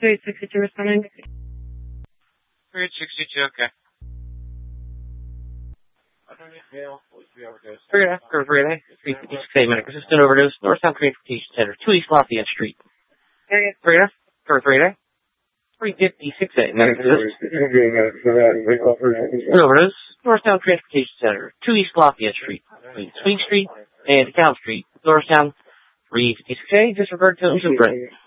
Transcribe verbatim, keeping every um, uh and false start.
three sixty-two responding. three sixty-two, okay. Three after three day, three fifty-six A, medical assistant overdose, Northtown Transportation Center, two East Lafayette Street. Three after three day, three fifty-six A, medical assistant. Overdose, Northtown Transportation Center, two East Lafayette Street, between Swing Street and Count Street, Northtown, three fifty-six A, disregard to brain.